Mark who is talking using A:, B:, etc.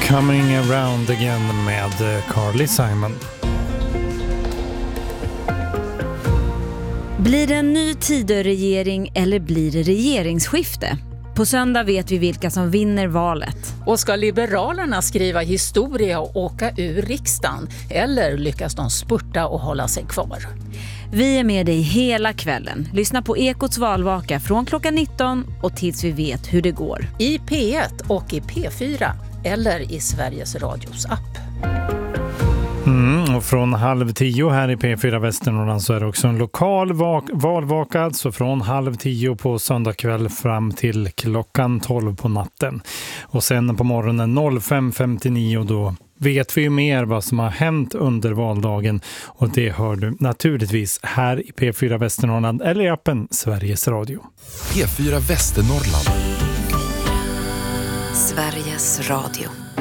A: Coming around again med Carly Simon.
B: Blir det en ny Tidöregering eller blir det regeringsskifte? På söndag vet vi vilka som vinner valet.
C: Och ska Liberalerna skriva historia och åka ur riksdagen? Eller lyckas de spurta och hålla sig kvar?
B: Vi är med dig hela kvällen. Lyssna på Ekots valvaka från klockan 19 och tills vi vet hur det går.
C: I P1 och i P4 eller i Sveriges Radios app.
A: Och från 9:30 här i P4 Västernorrland så är det också en lokal valvaka, alltså från 9:30 på söndag kväll fram till klockan 12 på natten. Och sen på morgonen 05:59 då vet vi ju mer vad som har hänt under valdagen, och det hör du naturligtvis här i P4 Västernorrland eller i appen Sveriges Radio.
D: P4 Västernorrland.
E: Sveriges Radio.